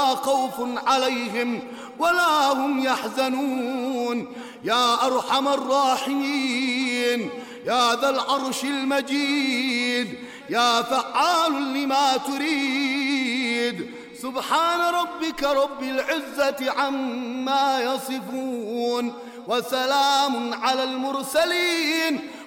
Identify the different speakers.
Speaker 1: لا خوف عليهم ولا هم يحزنون. يا أرحم الراحمين، يا ذا العرش المجيد، يا فعال لما تريد. سبحان ربك رب العزة عما يصفون، وسلام على المرسلين،